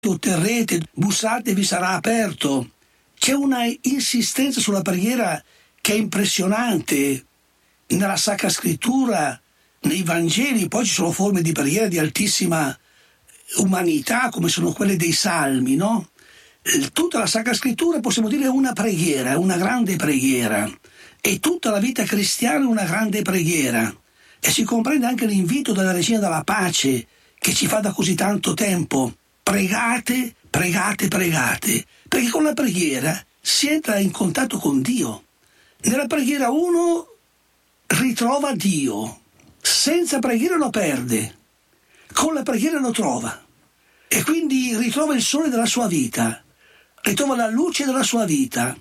otterrete, bussate e vi sarà aperto. C'è una insistenza sulla preghiera che è impressionante nella Sacra Scrittura, nei Vangeli. Poi ci sono forme di preghiera di altissima umanità, come sono quelle dei Salmi, no? Tutta la Sacra Scrittura, possiamo dire, è una preghiera, una grande preghiera, e tutta la vita cristiana è una grande preghiera, e si comprende anche l'invito della Regina della Pace che ci fa da così tanto tempo: pregate, pregate, pregate, perché con la preghiera si entra in contatto con Dio. Nella preghiera uno ritrova Dio, senza preghiera lo perde, con la preghiera lo trova, e quindi ritrova il sole della sua vita, ritrova la luce della sua vita,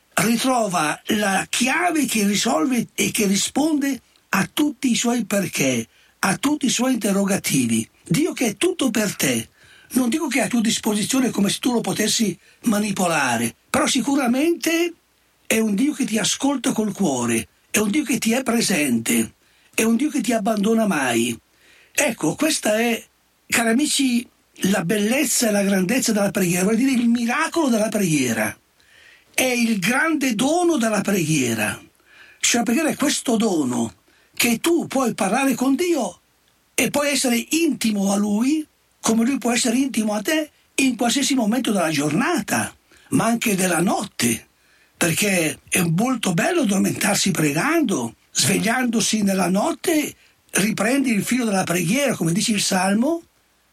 ritrova la chiave che risolve e che risponde a tutti i suoi perché, a tutti i suoi interrogativi. Dio che è tutto per te. Non dico che è a tua disposizione come se tu lo potessi manipolare, però sicuramente è un Dio che ti ascolta col cuore, è un Dio che ti è presente, è un Dio che ti abbandona mai. Ecco, questa è, cari amici, la bellezza e la grandezza della preghiera, vuol dire il miracolo della preghiera. È il grande dono della preghiera. Cioè la preghiera è questo dono che tu puoi parlare con Dio e puoi essere intimo a Lui, come Lui può essere intimo a te in qualsiasi momento della giornata, ma anche della notte, perché è molto bello addormentarsi pregando, svegliandosi nella notte, riprendi il filo della preghiera, come dice il Salmo: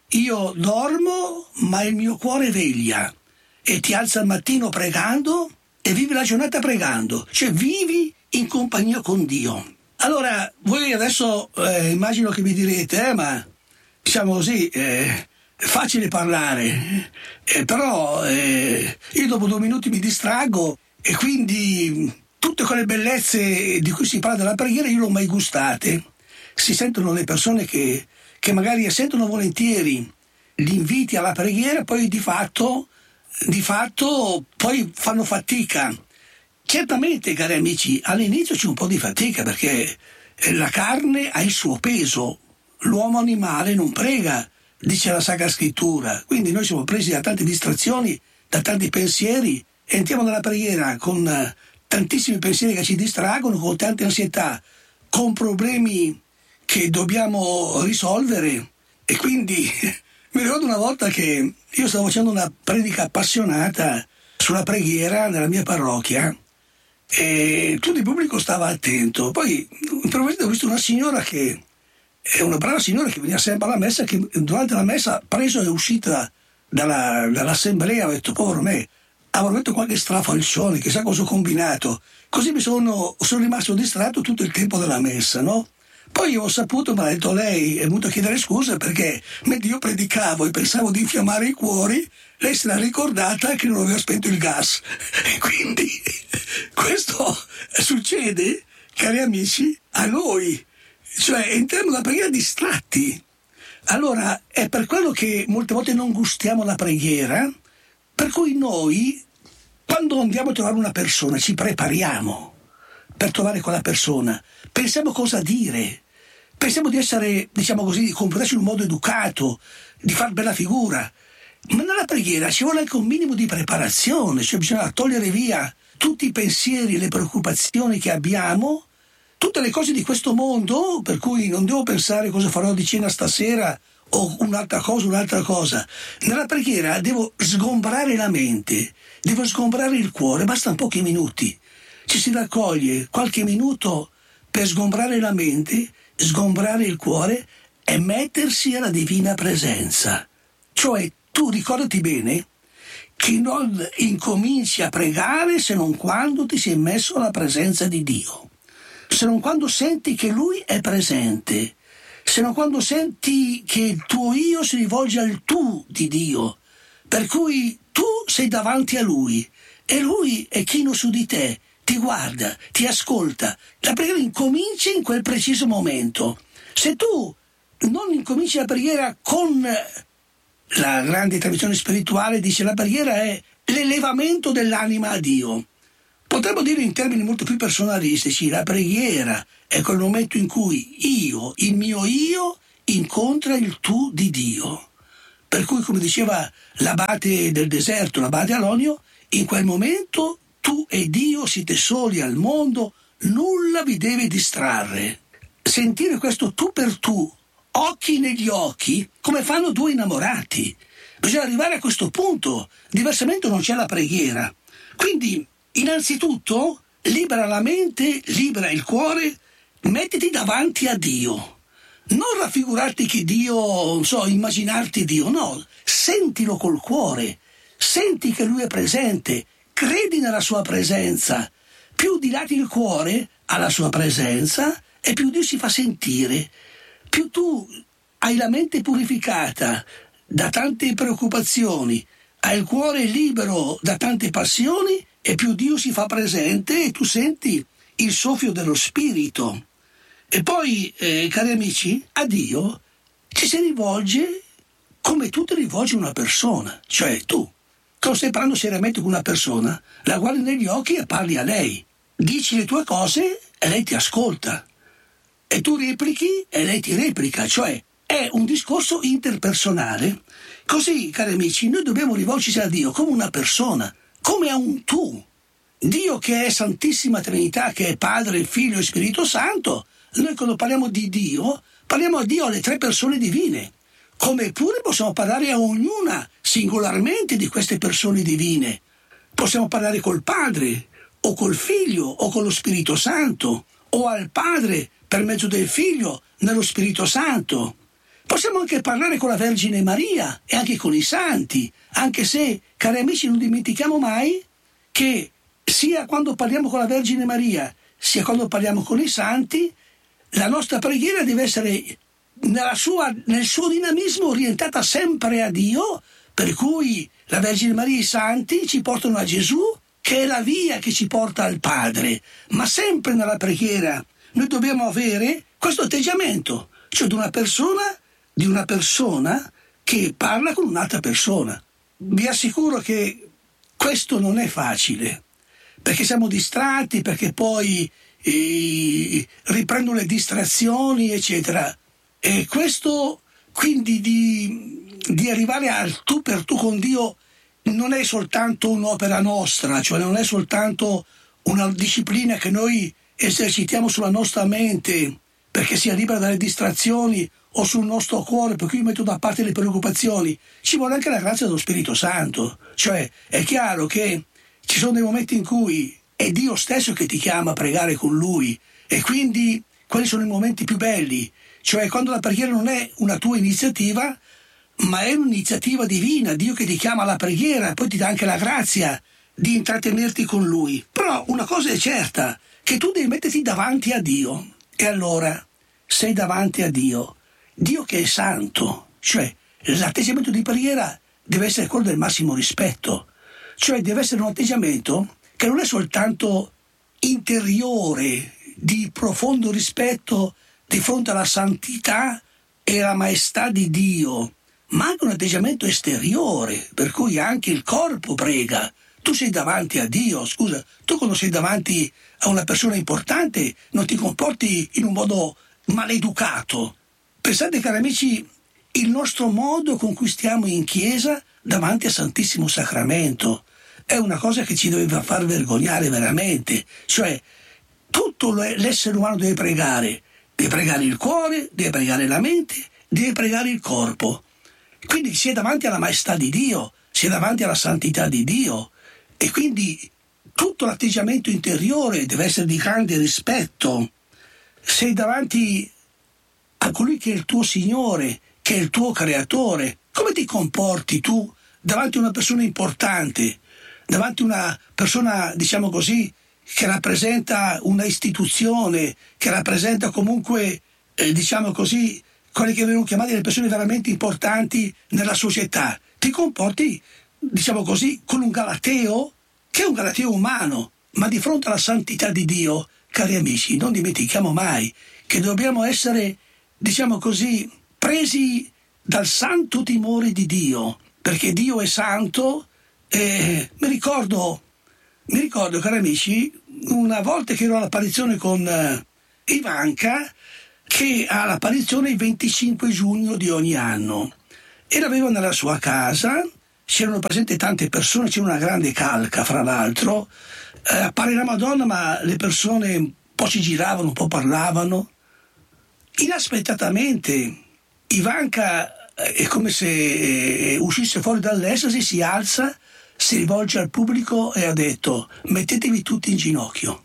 io dormo, ma il mio cuore veglia, e ti alza al mattino pregando e vivi la giornata pregando, cioè vivi in compagnia con Dio. Allora, voi adesso immagino che mi direte, ma diciamo così, è facile parlare, però io dopo 2 minuti mi distraggo, e quindi tutte quelle bellezze di cui si parla della preghiera io non l'ho mai gustate. Si sentono le persone che magari sentono volentieri gli inviti alla preghiera, poi di fatto poi fanno fatica. Certamente, cari amici, all'inizio c'è un po' di fatica, perché la carne ha il suo peso, l'uomo animale non prega, dice la Sacra Scrittura, quindi noi siamo presi da tante distrazioni, da tanti pensieri, e entriamo nella preghiera con tantissimi pensieri che ci distraggono, con tante ansietà, con problemi che dobbiamo risolvere. E quindi mi ricordo una volta che io stavo facendo una predica appassionata sulla preghiera nella mia parrocchia, e tutto il pubblico stava attento. Poi improvvisamente ho visto una signora che è una brava signora che veniva sempre alla messa, che durante la messa preso è uscita dall'assemblea. Ho detto: povero me, avrò detto qualche strafalcione, chissà cosa ho combinato. Così sono rimasto distratto tutto il tempo della messa, no? Poi ho saputo, mi ha detto lei, è venuto a chiedere scusa perché mentre io predicavo e pensavo di infiammare i cuori, lei si era ricordata che non aveva spento il gas. E quindi questo succede, cari amici, a noi. Cioè entriamo nella preghiera distratti. Allora è per quello che molte volte non gustiamo la preghiera, per cui noi, quando andiamo a trovare una persona, ci prepariamo per trovare quella persona, pensiamo cosa dire, pensiamo di essere, diciamo così, di comportarci in un modo educato, di far bella figura. Ma nella preghiera ci vuole anche un minimo di preparazione, cioè bisogna togliere via tutti i pensieri, le preoccupazioni che abbiamo, tutte le cose di questo mondo, per cui non devo pensare cosa farò di cena stasera o un'altra cosa. Nella preghiera devo sgombrare la mente, devo sgombrare il cuore, bastano pochi minuti. Ci si raccoglie qualche minuto per sgombrare la mente, sgombrare il cuore e mettersi alla divina presenza. Cioè, tu ricordati bene che non incominci a pregare se non quando ti sei messo alla presenza di Dio, se non quando senti che Lui è presente, se non quando senti che il tuo io si rivolge al tu di Dio, per cui tu sei davanti a Lui e Lui è chino su di te, ti guarda, ti ascolta. La preghiera incomincia in quel preciso momento. Se tu non incominci la preghiera con la grande tradizione spirituale, dice la preghiera è l'elevamento dell'anima a Dio. Potremmo dire in termini molto più personalistici, la preghiera è quel momento in cui il mio io, incontra il tu di Dio. Per cui, come diceva l'abate del deserto, l'abate Alonio, in quel momento tu e Dio siete soli al mondo, nulla vi deve distrarre. Sentire questo tu per tu, occhi negli occhi, come fanno due innamorati. Bisogna arrivare a questo punto, diversamente non c'è la preghiera. Quindi, innanzitutto, libera la mente, libera il cuore, mettiti davanti a Dio. Non raffigurarti che Dio, non so, immaginarti Dio, no, sentilo col cuore, senti che Lui è presente, credi nella Sua presenza. Più dilati il cuore alla Sua presenza e più Dio si fa sentire. Più tu hai la mente purificata da tante preoccupazioni, hai il cuore libero da tante passioni e più Dio si fa presente e tu senti il soffio dello Spirito. E poi, cari amici, a Dio ci si rivolge come tu ti rivolgi a una persona. Cioè tu, quando stai parlando seriamente con una persona, la guardi negli occhi e parli a lei. Dici le tue cose e lei ti ascolta. E tu replichi e lei ti replica. Cioè è un discorso interpersonale. Così, cari amici, noi dobbiamo rivolgerci a Dio come una persona, come a un tu. Dio che è Santissima Trinità, che è Padre, Figlio e Spirito Santo. Noi quando parliamo di Dio, parliamo a Dio alle tre persone divine, come pure possiamo parlare a ognuna singolarmente di queste persone divine. Possiamo parlare col Padre, o col Figlio, o con lo Spirito Santo, o al Padre per mezzo del Figlio nello Spirito Santo. Possiamo anche parlare con la Vergine Maria e anche con i santi, anche se, cari amici, non dimentichiamo mai che sia quando parliamo con la Vergine Maria, sia quando parliamo con i santi, la nostra preghiera deve essere nel suo dinamismo orientata sempre a Dio, per cui la Vergine Maria e i santi ci portano a Gesù, che è la via che ci porta al Padre. Ma sempre nella preghiera noi dobbiamo avere questo atteggiamento, cioè di una persona che parla con un'altra persona. Vi assicuro che questo non è facile, perché siamo distratti, perché poi riprendono le distrazioni, eccetera. E questo, quindi, di arrivare al tu per tu con Dio non è soltanto un'opera nostra, cioè non è soltanto una disciplina che noi esercitiamo sulla nostra mente perché sia libera dalle distrazioni o sul nostro cuore, per cui metto da parte le preoccupazioni. Ci vuole anche la grazia dello Spirito Santo. Cioè è chiaro che ci sono dei momenti in cui è Dio stesso che ti chiama a pregare con Lui, e quindi quelli sono i momenti più belli, cioè quando la preghiera non è una tua iniziativa, ma è un'iniziativa divina, Dio che ti chiama alla preghiera e poi ti dà anche la grazia di intrattenerti con Lui. Però una cosa è certa, che tu devi metterti davanti a Dio, e allora sei davanti a Dio che è santo, cioè l'atteggiamento di preghiera deve essere quello del massimo rispetto, cioè deve essere un atteggiamento che non è soltanto interiore, di profondo rispetto di fronte alla santità e alla maestà di Dio, ma anche un atteggiamento esteriore, per cui anche il corpo prega. Tu sei davanti a Dio, scusa, tu quando sei davanti a una persona importante non ti comporti in un modo maleducato. Pensate, cari amici, il nostro modo con cui stiamo in chiesa davanti al Santissimo Sacramento è una cosa che ci deve far vergognare veramente. Cioè, tutto l'essere umano deve pregare il cuore, deve pregare la mente, deve pregare il corpo. Quindi si è davanti alla maestà di Dio, si è davanti alla santità di Dio, e quindi tutto l'atteggiamento interiore deve essere di grande rispetto. Sei davanti a colui che è il tuo Signore, che è il tuo Creatore. Come ti comporti tu davanti a una persona importante, davanti a una persona, diciamo così, che rappresenta una istituzione, che rappresenta comunque, diciamo così, quelle che vengono chiamate le persone veramente importanti nella società? Ti comporti, diciamo così, con un galateo, che è un galateo umano, ma di fronte alla santità di Dio, cari amici, non dimentichiamo mai che dobbiamo essere, diciamo così, presi dal santo timore di Dio, perché Dio è santo. Mi ricordo, cari amici, una volta che ero all'apparizione con Ivanka, che ha l'apparizione il 25 giugno di ogni anno, e l'aveva nella sua casa. C'erano presenti tante persone, c'era una grande calca fra l'altro, appare la Madonna ma le persone un po' si giravano, un po' parlavano. Inaspettatamente Ivanka è come se uscisse fuori dall'estasi, si alza, si rivolge al pubblico e ha detto: mettetevi tutti in ginocchio.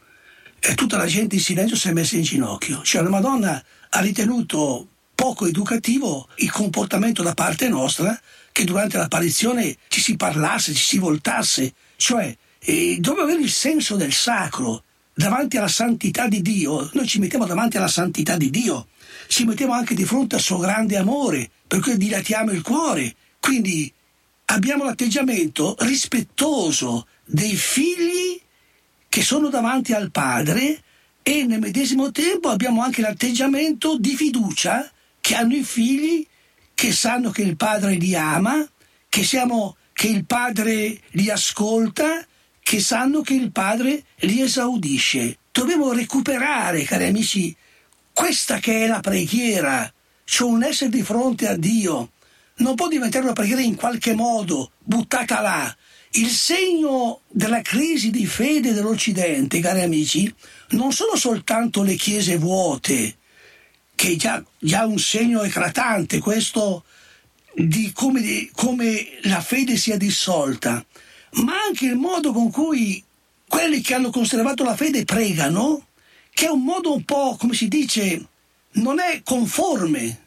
E tutta la gente in silenzio si è messa in ginocchio. Cioè la Madonna ha ritenuto poco educativo il comportamento da parte nostra, che durante l'apparizione ci si parlasse, ci si voltasse, cioè doveva avere il senso del sacro davanti alla santità di Dio. Noi ci mettiamo davanti alla santità di Dio, ci mettiamo anche di fronte al suo grande amore, per cui dilatiamo il cuore. Quindi abbiamo l'atteggiamento rispettoso dei figli che sono davanti al Padre, e nel medesimo tempo abbiamo anche l'atteggiamento di fiducia che hanno i figli, che sanno che il Padre li ama, che il Padre li ascolta, che sanno che il Padre li esaudisce. Dobbiamo recuperare, cari amici, questa che è la preghiera, cioè un essere di fronte a Dio. Non può diventare una preghiera in qualche modo, buttata là. Il segno della crisi di fede dell'Occidente, cari amici, non sono soltanto le chiese vuote, che è già un segno eclatante questo di come la fede sia dissolta, ma anche il modo con cui quelli che hanno conservato la fede pregano, che è un modo un po', come si dice, non è conforme,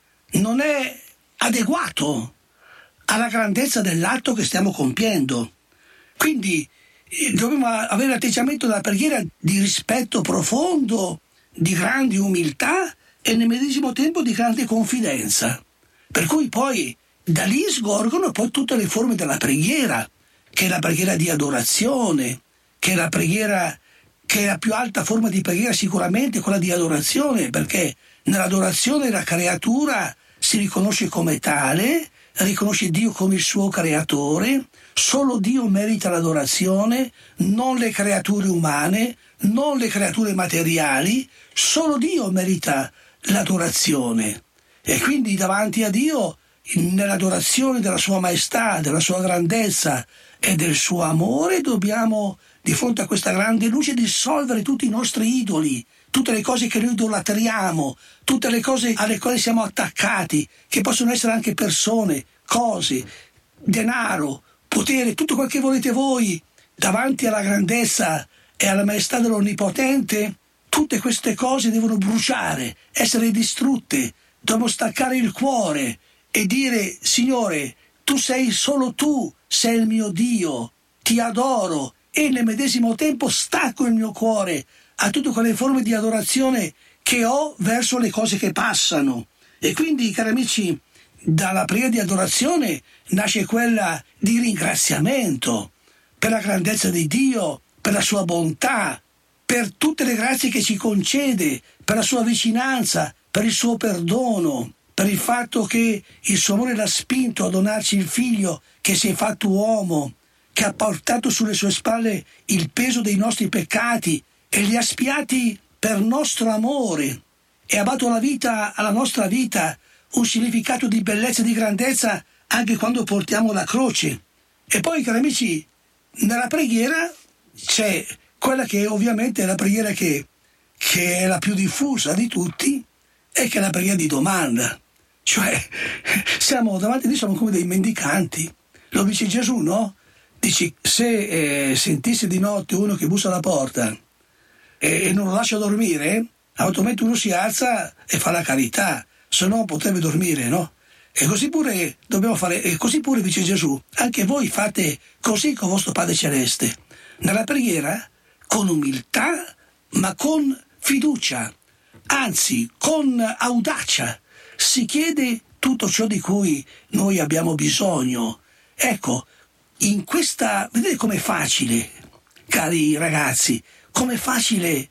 non è adeguato alla grandezza dell'atto che stiamo compiendo. Quindi dobbiamo avere l'atteggiamento della preghiera di rispetto profondo, di grande umiltà e nel medesimo tempo di grande confidenza. Per cui poi da lì sgorgono poi tutte le forme della preghiera, che è la preghiera di adorazione, che è la preghiera, che è la più alta forma di preghiera sicuramente, quella di adorazione, perché nell'adorazione la creatura si riconosce come tale, riconosce Dio come il suo creatore. Solo Dio merita l'adorazione, non le creature umane, non le creature materiali, solo Dio merita l'adorazione. E quindi davanti a Dio, nell'adorazione della sua maestà, della sua grandezza e del suo amore, dobbiamo, di fronte a questa grande luce, dissolvere tutti i nostri idoli, tutte le cose che noi idolatriamo, tutte le cose alle quali siamo attaccati, che possono essere anche persone, cose, denaro, potere, tutto quel che volete voi, davanti alla grandezza e alla maestà dell'Onnipotente. Tutte queste cose devono bruciare, essere distrutte. Dobbiamo staccare il cuore e dire: Signore, solo tu sei il mio Dio, ti adoro, e nel medesimo tempo stacco il mio cuore a tutte quelle forme di adorazione che ho verso le cose che passano. E quindi, cari amici, dalla preghiera di adorazione nasce quella di ringraziamento per la grandezza di Dio, per la sua bontà, per tutte le grazie che ci concede, per la sua vicinanza, per il suo perdono, per il fatto che il suo amore l'ha spinto a donarci il figlio che si è fatto uomo, che ha portato sulle sue spalle il peso dei nostri peccati e li ha spiati per nostro amore, e ha dato alla nostra vita un significato di bellezza e di grandezza anche quando portiamo la croce. E poi, cari amici, nella preghiera c'è quella che ovviamente è la preghiera che è la più diffusa di tutti, e che è la preghiera di domanda. Cioè, siamo davanti a Dio, siamo come dei mendicanti. Lo dice Gesù, no? Dici, se sentisse di notte uno che bussa alla porta e non lo lascia dormire, automaticamente uno si alza e fa la carità, se no potrebbe dormire, no? E così pure dobbiamo fare, e così pure dice Gesù, anche voi fate così con vostro Padre Celeste. Nella preghiera, con umiltà, ma con fiducia, anzi con audacia, si chiede tutto ciò di cui noi abbiamo bisogno. Ecco, in questa, vedete com'è facile, cari ragazzi, com'è facile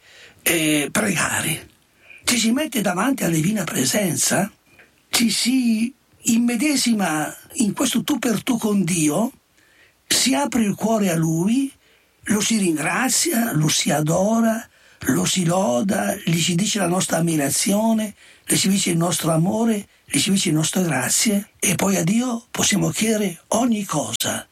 pregare. Ci si mette davanti alla divina presenza, ci si immedesima in questo tu per tu con Dio, si apre il cuore a Lui, lo si ringrazia, lo si adora, lo si loda, gli si dice la nostra ammirazione, gli si dice il nostro amore, gli si dice le nostre grazie, e poi a Dio possiamo chiedere ogni cosa,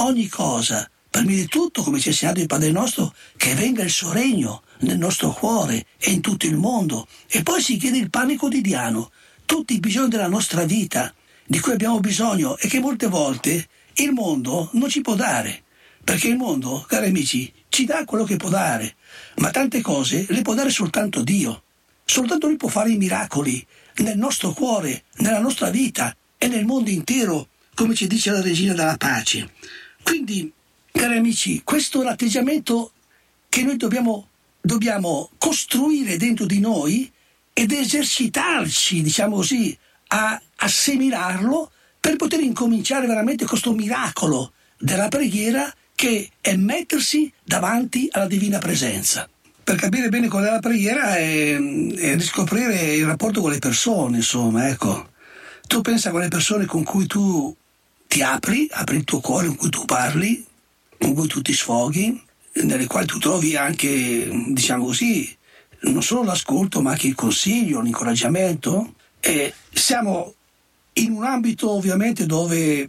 prima di tutto, come ci ha insegnato il Padre nostro, che venga il suo regno nel nostro cuore e in tutto il mondo, e poi si chiede il pane quotidiano, tutti i bisogni della nostra vita, di cui abbiamo bisogno e che molte volte il mondo non ci può dare, perché il mondo, cari amici, ci dà quello che può dare, ma tante cose le può dare soltanto Dio. Soltanto Lui può fare i miracoli nel nostro cuore, nella nostra vita e nel mondo intero, come ci dice la Regina della Pace. Quindi, cari amici, questo è l'atteggiamento che noi dobbiamo costruire dentro di noi ed esercitarci, diciamo così, a assimilarlo per poter incominciare veramente questo miracolo della preghiera, che è mettersi davanti alla divina presenza. Per capire bene qual è la preghiera è riscoprire il rapporto con le persone, insomma, ecco. Tu pensa a quelle persone con cui tu ti apri il tuo cuore, con cui tu parli, con cui tu ti sfoghi, nelle quali tu trovi anche, diciamo così, non solo l'ascolto ma anche il consiglio, l'incoraggiamento. E siamo in un ambito ovviamente dove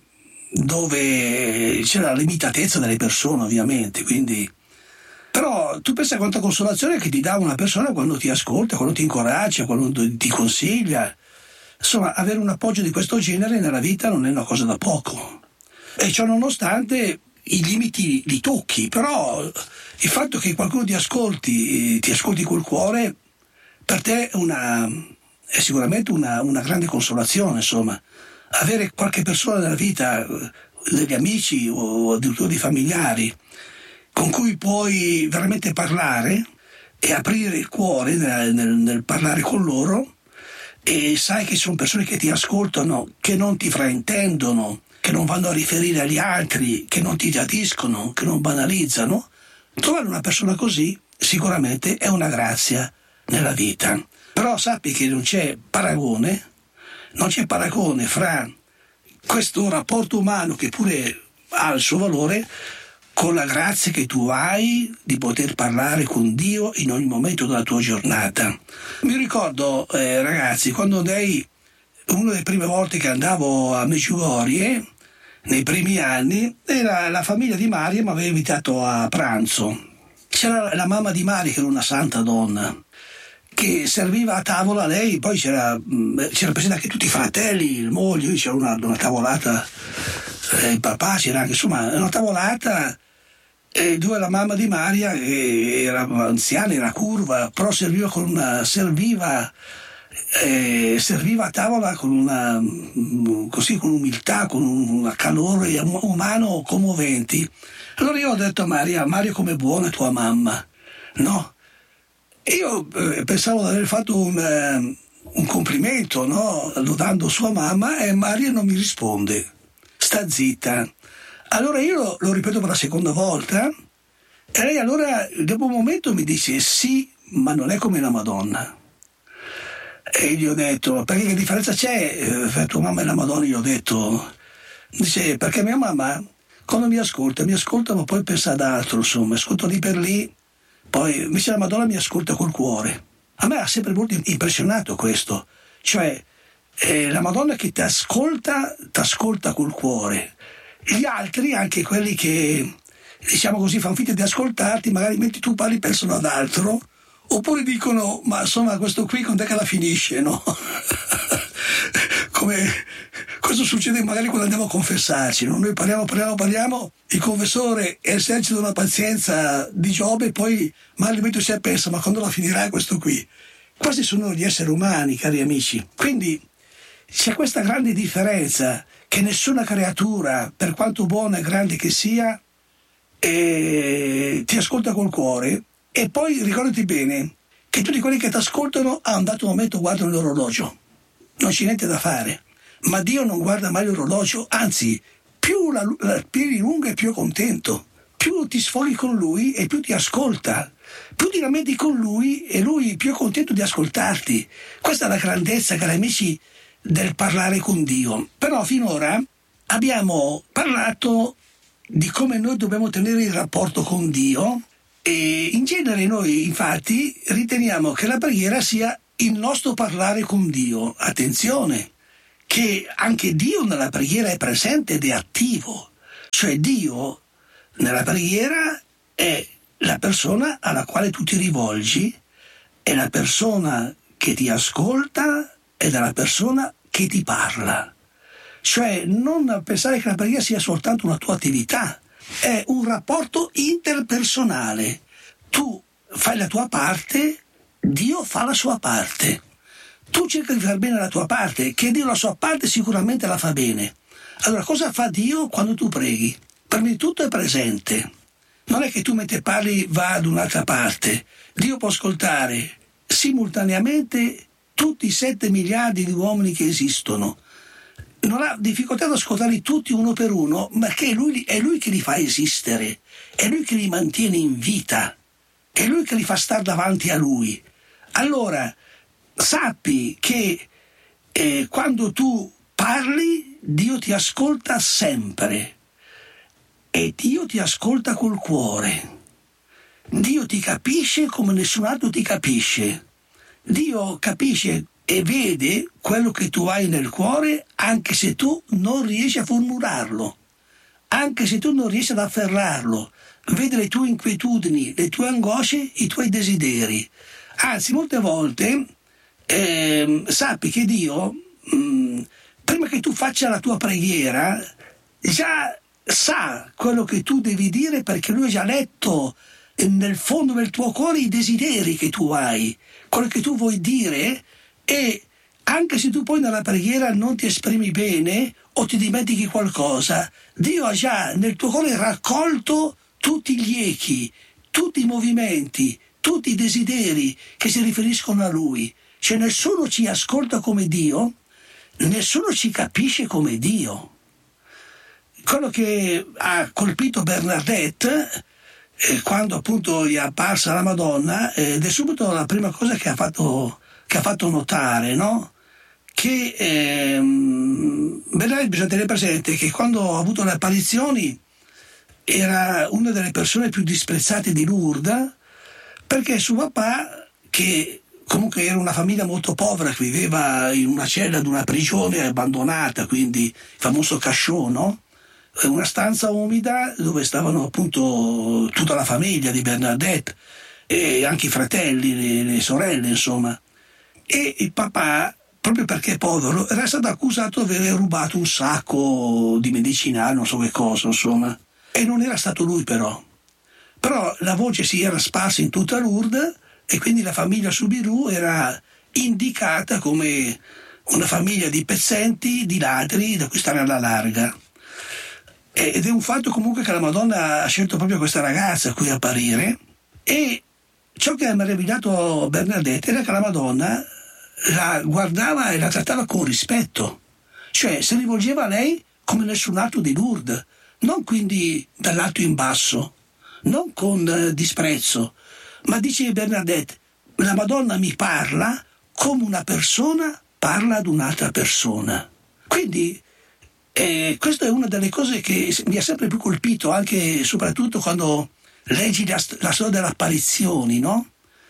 c'è la limitatezza delle persone, ovviamente, quindi. Però tu pensa quanta consolazione che ti dà una persona quando ti ascolta, quando ti incoraggia, quando ti consiglia. Insomma, avere un appoggio di questo genere nella vita non è una cosa da poco. E ciò nonostante i limiti li tocchi, però il fatto che qualcuno ti ascolti col cuore, per te è sicuramente una grande consolazione, insomma. Avere qualche persona nella vita, degli amici o addirittura dei familiari, con cui puoi veramente parlare e aprire il cuore nel parlare con loro, e sai che sono persone che ti ascoltano, che non ti fraintendono, che non vanno a riferire agli altri, che non ti tradiscono, che non banalizzano. Trovare una persona così sicuramente è una grazia nella vita. Però sappi che non c'è paragone fra questo rapporto umano, che pure ha il suo valore, con la grazia che tu hai di poter parlare con Dio in ogni momento della tua giornata. Mi ricordo, ragazzi, quando andai, una delle prime volte che andavo a Medjugorje, nei primi anni, era la famiglia di Maria mi aveva invitato a pranzo. C'era la mamma di Maria, che era una santa donna, che serviva a tavola lei, poi c'era presente anche tutti i fratelli, il moglie, c'era una tavolata, il papà, c'era anche, insomma, una tavolata, dove la mamma di Maria, era anziana, era curva, però serviva a tavola così, con umiltà, con un calore umano commoventi. Allora io ho detto a Maria, come buona tua mamma, no? Io pensavo di aver fatto un complimento, no? Lodando sua mamma, e Maria non mi risponde, sta zitta. Allora io lo ripeto per la seconda volta, e lei allora dopo un momento mi dice sì, ma non è come la Madonna. E gli ho detto, perché che differenza c'è tra tua mamma e la Madonna? Gli ho detto, dice, perché mia mamma quando mi ascolta ma poi pensa ad altro, insomma, ascolto lì per lì, poi invece la Madonna mi ascolta col cuore. A me ha sempre molto impressionato questo, cioè la Madonna che ti ascolta col cuore. Gli altri, anche quelli che, diciamo così, fanno finta di ascoltarti, magari mentre tu parli pensano ad altro, oppure dicono, ma insomma questo qui quando è che la finisce, no? Come questo succede magari quando andiamo a confessarci, no? Noi parliamo, il confessore esercita una pazienza di Giobbe, e poi magari mentre si pensa, ma quando la finirà questo qui? Questi sono gli esseri umani, cari amici. Quindi c'è questa grande differenza, che nessuna creatura, per quanto buona e grande che sia, ti ascolta col cuore. E poi ricordati bene che tutti quelli che ti ascoltano a un dato momento guardano l'orologio, non c'è niente da fare, ma Dio non guarda mai l'orologio, anzi più la piedi lunga e più è contento, più ti sfoghi con Lui e più ti ascolta, più ti lamenti con Lui e Lui più è contento di ascoltarti. Questa è la grandezza, cari amici, del parlare con Dio. Però finora abbiamo parlato di come noi dobbiamo tenere il rapporto con Dio, E in genere noi infatti riteniamo che la preghiera sia il nostro parlare con Dio. Attenzione, che anche Dio nella preghiera è presente ed è attivo. Cioè Dio nella preghiera è la persona alla quale tu ti rivolgi, è la persona che ti ascolta ed è la persona che ti parla. Cioè non pensare che la preghiera sia soltanto una tua attività, è un rapporto interpersonale. Tu fai la tua parte, Dio fa la sua parte. Tu cerchi di far bene la tua parte, che Dio la sua parte sicuramente la fa bene. Allora cosa fa Dio quando tu preghi? Prima di tutto è presente. Non è che tu mentre parli va ad un'altra parte. Dio può ascoltare simultaneamente tutti i 7 miliardi di uomini che esistono. Non ha difficoltà ad ascoltarli tutti uno per uno, ma che è lui che li fa esistere, è lui che li mantiene in vita, è lui che li fa stare davanti a lui. Allora, sappi che quando tu parli, Dio ti ascolta sempre e Dio ti ascolta col cuore. Dio ti capisce come nessun altro ti capisce. Dio capisce e vede quello che tu hai nel cuore anche se tu non riesci a formularlo, anche se tu non riesci ad afferrarlo. Vede le tue inquietudini, le tue angosce, i tuoi desideri. Anzi, molte volte sappi che Dio, prima che tu faccia la tua preghiera, già sa quello che tu devi dire, perché lui ha già letto nel fondo del tuo cuore i desideri che tu hai, quello che tu vuoi dire. E anche se tu poi nella preghiera non ti esprimi bene o ti dimentichi qualcosa, Dio ha già nel tuo cuore raccolto tutti gli echi, tutti i movimenti, tutti i desideri che si riferiscono a Lui. Cioè nessuno ci ascolta come Dio, nessuno ci capisce come Dio. Quello che ha colpito Bernadette quando appunto gli è apparsa la Madonna, ed è subito la prima cosa che ha fatto notare, no? Che Bernadette, bisogna tenere presente che quando ha avuto le apparizioni era una delle persone più disprezzate di Lourdes, perché suo papà, che comunque era una famiglia molto povera, che viveva in una cella di una prigione abbandonata, quindi il famoso Cachot, no? Una stanza umida dove stavano appunto tutta la famiglia di Bernadette e anche i fratelli, le sorelle, insomma. E il papà, proprio perché è povero, era stato accusato di aver rubato un sacco di medicinali, non so che cosa, insomma. E non era stato lui però. Però la voce si era sparsa in tutta Lourdes e quindi la famiglia Soubirous era indicata come una famiglia di pezzenti, di ladri da cui stare alla larga. Ed è un fatto comunque che la Madonna ha scelto proprio questa ragazza a cui apparire, e ciò che ha meravigliato Bernadette era che la Madonna la guardava e la trattava con rispetto, cioè si rivolgeva a lei come nessun altro di Lourdes, non quindi dall'alto in basso, non con disprezzo, ma dice Bernadette: la Madonna mi parla come una persona parla ad un'altra persona. Quindi questa è una delle cose che mi ha sempre più colpito, anche e soprattutto quando leggi la storia delle apparizioni, no?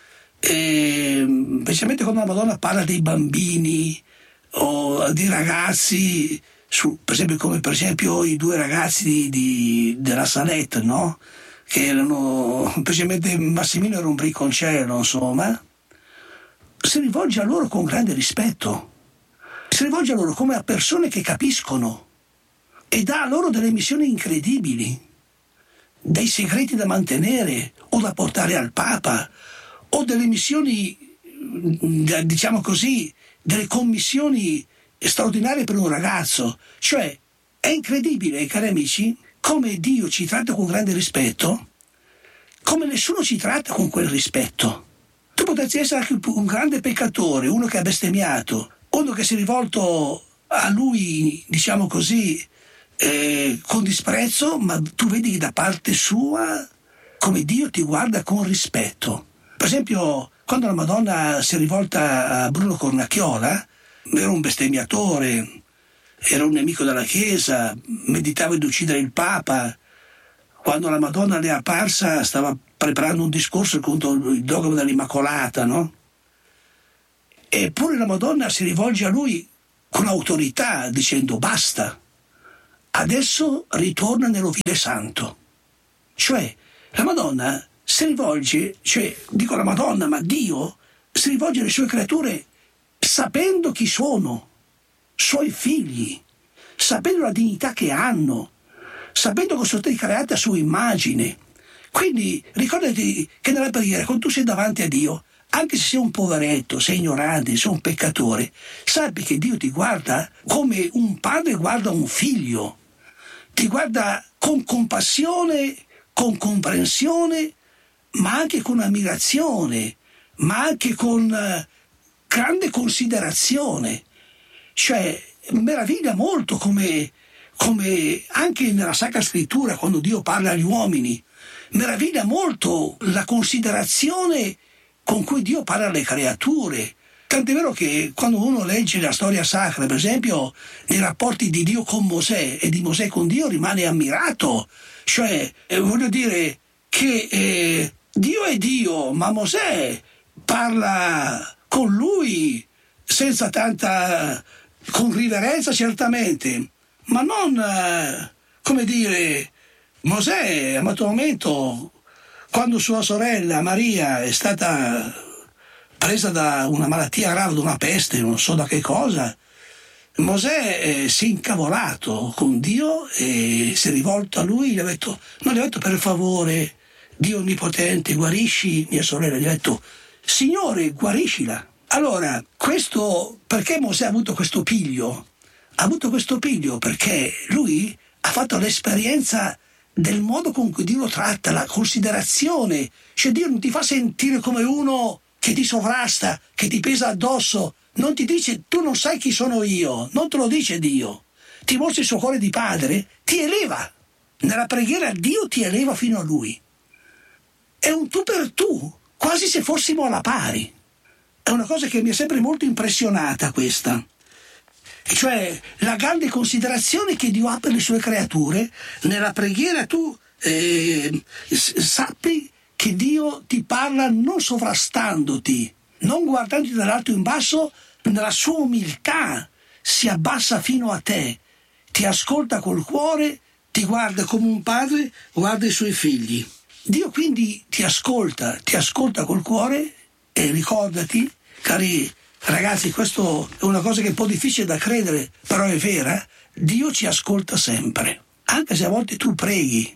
Specialmente quando la Madonna parla dei bambini o di ragazzi, per esempio i 2 ragazzi della Salette, no? Che erano, specialmente Massimino era un bricconcello, insomma. Si rivolge a loro con grande rispetto, si rivolge a loro come a persone che capiscono e dà loro delle missioni incredibili, dei segreti da mantenere o da portare al Papa, o delle missioni, diciamo così, delle commissioni straordinarie per un ragazzo. Cioè è incredibile, cari amici, come Dio ci tratta con grande rispetto, come nessuno ci tratta con quel rispetto. Tu potresti essere anche un grande peccatore, uno che ha bestemmiato, uno che si è rivolto a lui, diciamo così, con disprezzo, ma tu vedi che da parte sua come Dio ti guarda con rispetto. Per esempio, quando la Madonna si è rivolta a Bruno Cornacchiola, era un bestemmiatore, era un nemico della Chiesa, meditava di uccidere il Papa, quando la Madonna le è apparsa stava preparando un discorso contro il dogma dell'Immacolata, no? Eppure la Madonna si rivolge a lui con autorità dicendo basta, adesso ritorna nell'ovile santo. Cioè la Madonna si rivolge, dico la Madonna, ma Dio si rivolge alle sue creature sapendo chi sono, suoi figli, sapendo la dignità che hanno, sapendo che sono stati creati a sua immagine. Quindi ricordati che nella preghiera, quando tu sei davanti a Dio, anche se sei un poveretto, sei ignorante, sei un peccatore, sappi che Dio ti guarda come un padre guarda un figlio, ti guarda con compassione, con comprensione, ma anche con ammirazione, ma anche con grande considerazione. Cioè, meraviglia molto come anche nella Sacra Scrittura, quando Dio parla agli uomini, meraviglia molto la considerazione con cui Dio parla alle creature. Tant'è vero che quando uno legge la storia sacra, per esempio nei rapporti di Dio con Mosè e di Mosè con Dio, rimane ammirato. Cioè, voglio dire che Dio è Dio, ma Mosè parla con lui senza tanta con riverenza certamente, ma non, come dire, Mosè a un certo momento, quando sua sorella Maria è stata presa da una malattia grave, da una peste, non so da che cosa, Mosè si è incavolato con Dio e si è rivolto a lui, gli ha detto per favore, Dio onnipotente, guarisci mia sorella, gli ha detto Signore, guariscila. Allora, questo, perché Mosè ha avuto questo piglio? Ha avuto questo piglio perché lui ha fatto l'esperienza del modo con cui Dio lo tratta, la considerazione. Cioè Dio non ti fa sentire come uno che ti sovrasta, che ti pesa addosso, non ti dice tu non sai chi sono io, non te lo dice Dio. Ti mostra il suo cuore di padre, ti eleva. Nella preghiera Dio ti eleva fino a lui. È un tu per tu, quasi se fossimo alla pari. È una cosa che mi è sempre molto impressionata questa. Cioè la grande considerazione che Dio ha per le sue creature. Nella preghiera tu sappi che Dio ti parla non sovrastandoti, non guardandoti dall'alto in basso, nella sua umiltà si abbassa fino a te, ti ascolta col cuore, ti guarda come un padre guarda i suoi figli. Dio quindi ti ascolta col cuore. E ricordati, cari ragazzi, questo è una cosa che è un po' difficile da credere, però è vera, Dio ci ascolta sempre, anche se a volte tu preghi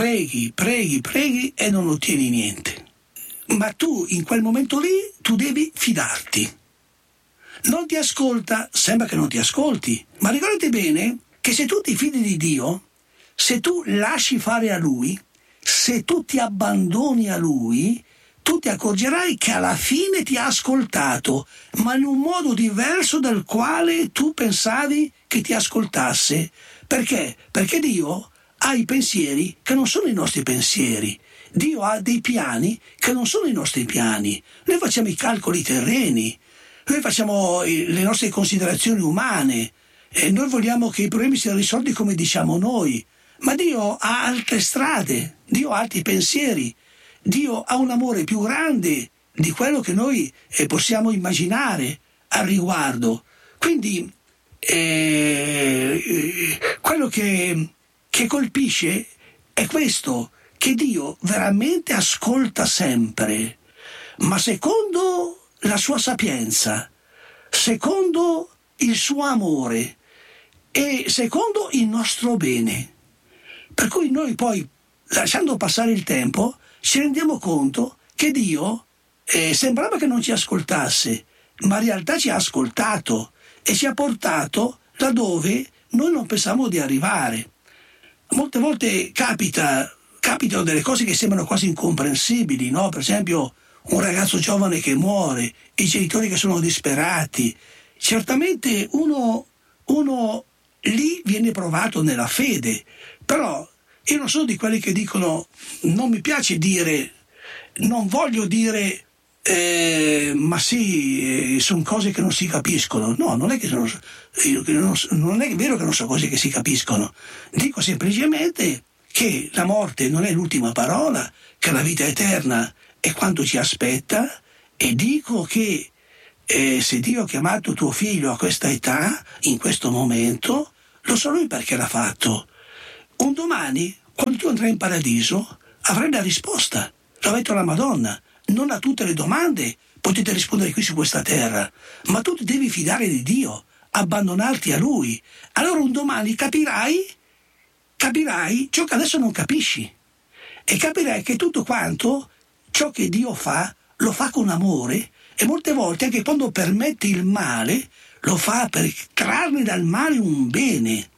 e non ottieni niente. Ma tu in quel momento lì, tu devi fidarti. Non ti ascolta, sembra che non ti ascolti, ma ricordati bene che se tu ti fidi di Dio, se tu lasci fare a Lui, se tu ti abbandoni a Lui, tu ti accorgerai che alla fine ti ha ascoltato, ma in un modo diverso dal quale tu pensavi che ti ascoltasse. Perché? Perché Dio ha i pensieri che non sono i nostri pensieri. Dio ha dei piani che non sono i nostri piani. Noi facciamo i calcoli terreni, noi facciamo le nostre considerazioni umane, e noi vogliamo che i problemi siano risolti come diciamo noi. Ma Dio ha altre strade, Dio ha altri pensieri. Dio ha un amore più grande di quello che noi possiamo immaginare al riguardo. Quindi quello che colpisce è questo, che Dio veramente ascolta sempre, ma secondo la sua sapienza, secondo il suo amore e secondo il nostro bene. Per cui noi poi, lasciando passare il tempo, ci rendiamo conto che Dio sembrava che non ci ascoltasse, ma in realtà ci ha ascoltato e ci ha portato laddove noi non pensavamo di arrivare. Molte volte capitano delle cose che sembrano quasi incomprensibili, no? Per esempio un ragazzo giovane che muore, i genitori che sono disperati. Certamente uno lì viene provato nella fede, però io non sono di quelli che dicono, non mi piace dire, non voglio dire, ma sì, sono cose che non si capiscono. No, non è che non è vero che non sono cose che si capiscono. Dico semplicemente che la morte non è l'ultima parola, che la vita eterna è quanto ci aspetta, e dico che se Dio ha chiamato tuo figlio a questa età, in questo momento, lo so lui perché l'ha fatto. Un domani, quando tu andrai in paradiso, avrai la risposta. L'ha detto la Madonna. Non a tutte le domande potete rispondere qui su questa terra, ma tu ti devi fidare di Dio, abbandonarti a Lui. Allora un domani capirai ciò che adesso non capisci, e capirai che tutto quanto ciò che Dio fa, lo fa con amore, e molte volte anche quando permette il male, lo fa per trarne dal male un bene.